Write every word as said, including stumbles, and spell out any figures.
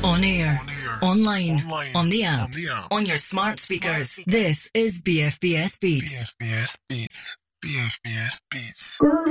On air, On air, online, online, on the app, on the app, on your smart speakers. This is B F B S Beats. B F B S Beats. B F B S Beats.